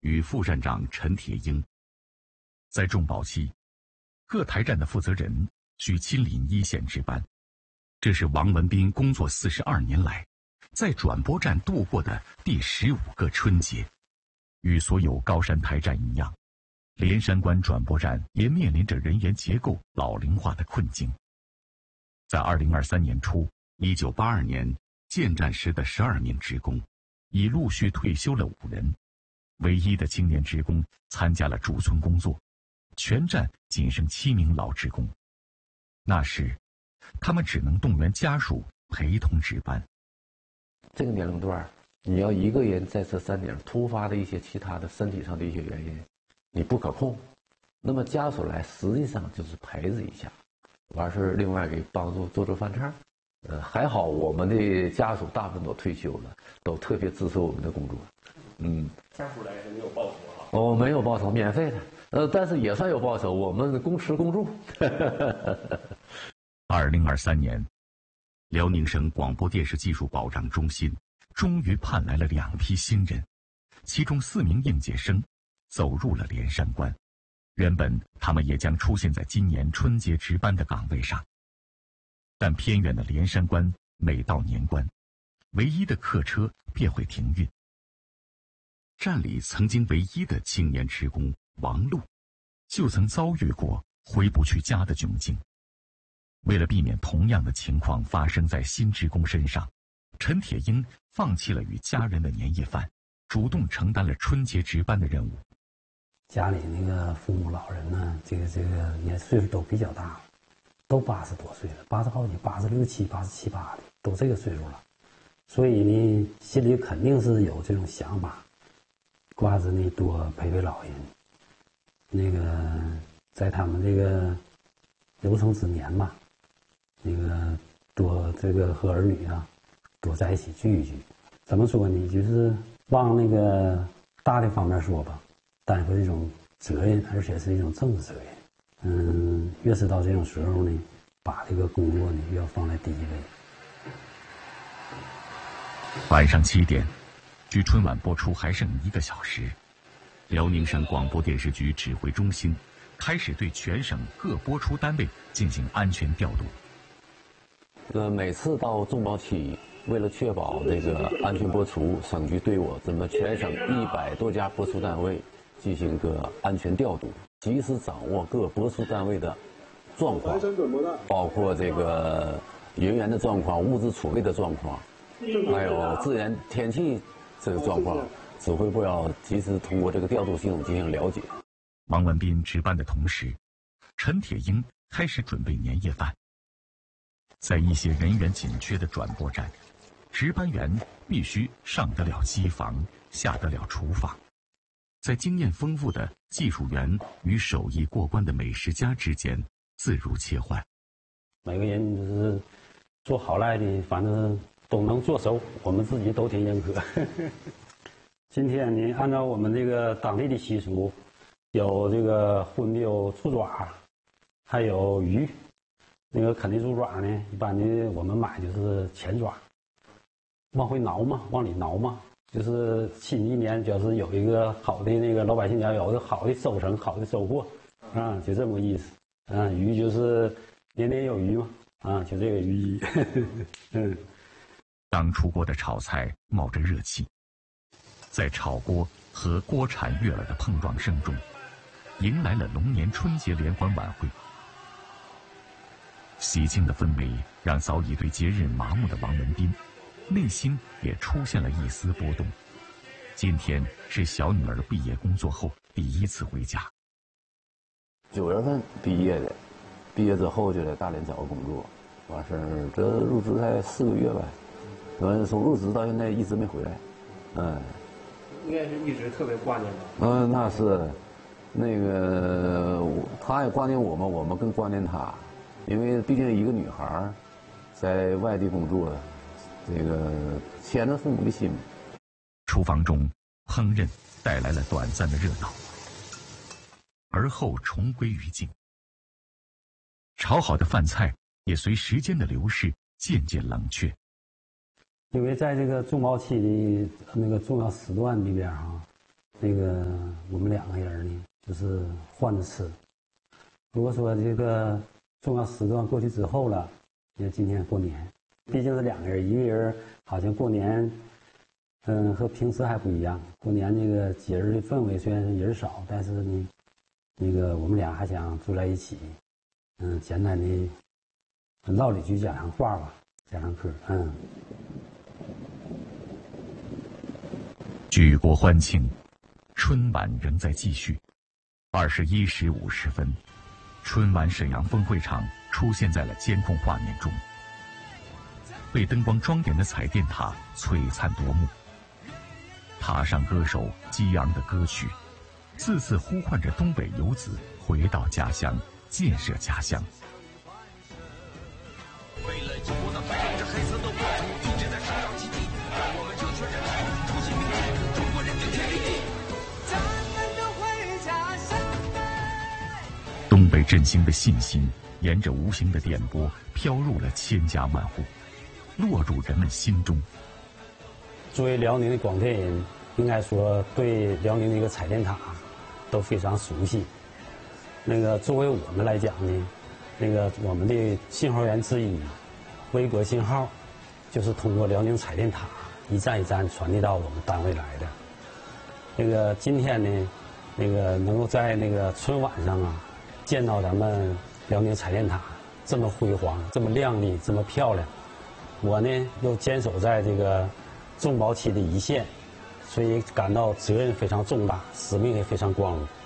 与副站长陈铁英。在重保期，各台站的负责人需亲临一线值班，这是王文斌工作42年来在转播站度过的第15个春节。与所有高山台站一样，连山关转播站也面临着人员结构老龄化的困境。在2023年初，1982年建站时的12名职工已陆续退休了5人，唯一的青年职工参加了驻村工作，全站仅剩7名老职工。那时，他们只能动员家属陪同值班。 这个年龄段，你要一个人在这山顶突发的一些其他的身体上的一些原因，你不可控，那么家属来实际上就是陪着一下，完事另外给帮助做饭菜。还好我们的家属大部分都退休了，都特别支持我们的工作。 家属来是没有报酬啊？ 哦，没有报酬，免费的。但是也算有报酬，我们公吃公住。 2023年，辽宁省广播电视技术保障中心终于盼来了2批新人，其中4名应届生走入了连山关。原本他们也将出现在今年春节值班的岗位上，但偏远的连山关每到年关，唯一的客车便会停运。站里曾经唯一的青年职工王璐，就曾遭遇过回不去家的窘境。为了避免同样的情况发生在新职工身上，陈铁英放弃了与家人的年夜饭，主动承担了春节值班的任务。 家里那个父母老人呢，这个也岁数都比较大了，都80多岁了，80好几，86、7、87、8的，都这个岁数了，所以呢，心里肯定是有这种想法，挂着呢多陪陪老人，那个在他们这个有生之年吧，那个多这个和儿女啊多在一起聚一聚。怎么说呢？就是往那个大的方面说吧，担负这种责任，而且是一种政治责任。越是到这种时候呢，把这个工作呢越要放在第一位。 晚上7点，距春晚播出还剩1个小时，辽宁省广播电视局指挥中心开始对全省各播出单位进行安全调度。 每次到重播期，为了确保这个安全播出，省局对我们全省100多家播出单位进行一个安全调度，及时掌握各播出单位的状况，包括这个人员的状况、物资储备的状况，还有自然天气这个状况，指挥部要及时通过这个调度系统进行了解。 王文斌值班的同时，陈铁英开始准备年夜饭。在一些人员紧缺的转播站，值班员必须上得了机房，下得了厨房，在经验丰富的技术员与手艺过关的美食家之间自如切换。 每个人就是做好赖的，反正都能做熟，我们自己都挺认可。今天呢，按照我们这个当地的习俗，有这个荤的有醋爪，还有鱼。那个啃的猪爪呢，一般的我们买就是前爪，往回挠嘛，往里挠嘛，就是新一年就是有一个好的那个老百姓家有一个好的收成、好的收获，就这么个意思。鱼就是年年有余嘛，就这个寓意。 刚出锅的炒菜冒着热气，在炒锅和锅铲悦耳的碰撞声中，迎来了龙年春节联欢晚会。喜庆的氛围让早已对节日麻木的王文斌，内心也出现了一丝波动。今天是小女儿毕业工作后第1次回家。 9月份毕业的，毕业之后就在大连找个工作，完事儿这入职才4个月吧，完从入职到现在一直没回来。 应该是一直特别挂念吧？ 那是，那个他也挂念我们，我们更挂念他。因为毕竟一个女孩在外地工作，这个牵着父母的心。 厨房中烹饪带来了短暂的热闹，而后重归于静。炒好的饭菜也随时间的流逝渐渐冷却。 因为在这个重包期的那个重要时段里边那个我们2个人呢，就是换着吃。如果说这个重要时段过去之后了，你看今天过年，毕竟是2个人，一个人好像过年，和平时还不一样。过年这个节日的氛围虽然人少，但是呢，那个我们俩还想住在一起，简单的唠几句家常话吧，家常嗑， 举国欢庆，春晚仍在继续。21时50分，春晚沈阳分会场出现在了监控画面中。被灯光装点的彩电塔璀璨夺目，塔上歌手激昂的歌曲，次次呼唤着东北游子回到家乡，建设家乡。为了中国的白着黑色的国土，一直在生长基地，让我们争取人民复兴民主，中国人民天立地。家人都回家乡。东北振兴的信心，沿着无形的电波飘入了千家万户，落入人们心中。 作为辽宁的广电人，应该说对辽宁的一个彩电塔都非常熟悉。那个作为我们来讲呢，那个我们的信号源之一，微博信号，就是通过辽宁彩电塔一站一站传递到我们单位来的。那个今天呢，那个能够在那个春晚上啊，见到咱们辽宁彩电塔这么辉煌、这么亮丽、这么漂亮，我呢又坚守在这个重保期的一线，所以感到责任非常重大，使命也非常光荣。